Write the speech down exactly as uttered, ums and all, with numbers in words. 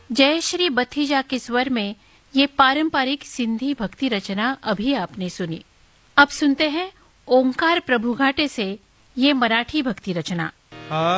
जयश्री बथीजा के स्वर में ये पारंपरिक सिंधी भक्ति रचना अभी आपने सुनी। अब सुनते हैं ओंकार प्रभु घाटे से ये मराठी भक्ति रचना।